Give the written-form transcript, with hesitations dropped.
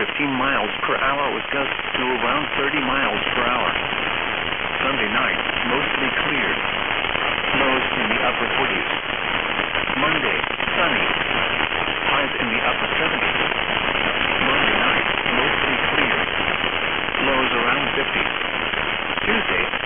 15 miles per hour with gusts to around 30 miles per hour. Sunday night, mostly clear. Lows in the upper 40s. Monday, sunny. Highs in the upper 70s. Monday night, mostly clear. Lows around 50. Tuesday,